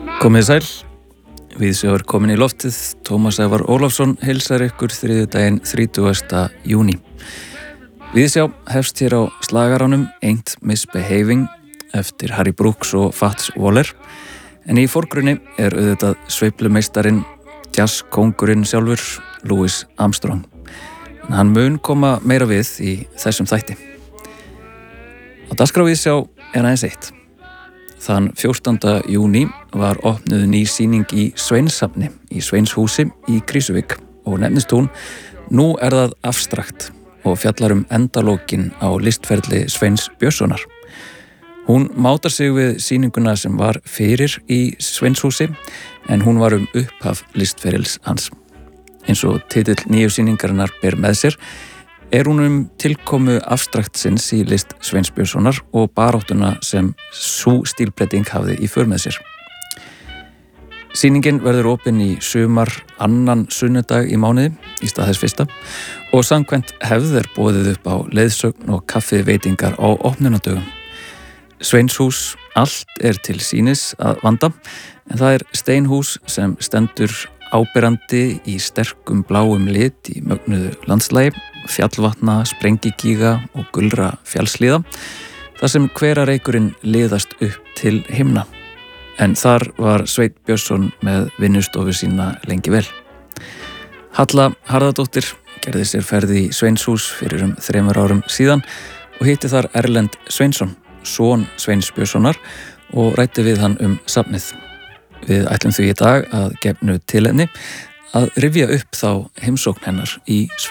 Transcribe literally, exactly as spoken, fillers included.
Komið sæl, Víðsjá er komin í loftið, Tómas Ævar Ólafsson heilsar ykkur þriðjudaginn þrítugasta júní. Víðsjá hefst hér á slagaranum Ain't Misbehaving eftir Harry Brooks og Fats Waller, en í forgrunni er auðvitað sveiflumeistarinn, jazzkóngurinn sjálfur, Louis Armstrong. En hann mun koma meira við í þessum þætti. Á dagskrá Víðsjá er aðeins eitt. Þann fjórtánda júní var opnuð ný sýning í Sveinssafni í Sveinshúsi í Krýsuvík og nefnist hún Nú er það abstrakt og fjallar um endalokin á listferli Sveins Björnssonar. Hún mátar sig við sýninguna sem var fyrir í Sveinshúsi en hún var um upphaf listferils hans. Eins og titill nýju sýningarinnar ber með sér er hún um tilkomu abstraktsins í list Sveins Björnssonar og baráttuna sem sú stílbreyting hafði í för með sér. Sýningin verður opin í sumar annan sunnudag í mánuði í stað þess fyrsta og samkvæmt hefð er boðið upp á leiðsögn og kaffiveitingar á opnunardögum. Sveinshús allt er til sýnis að vanda en það er steinhús sem stendur áberandi í sterkum bláum lit í mögnuðu landslagi, fjallvatna, sprengigíga og gulra fjallslíða, þar sem hverareykurinn liðast upp til himna. En þar var Sveinn Björnsson með vinnustofu sína lengi vel. Halla Harðardóttir gerði sér ferð í Sveinshús fyrir um þremur árum síðan og hitti þar Erlend Sveinsson, son Sveins Björnssonar, og ræddi við hann um safnið. Við ætlum því í dag að gefnu tilefni að rifja upp þá heimsókn hennar í Sveinshús.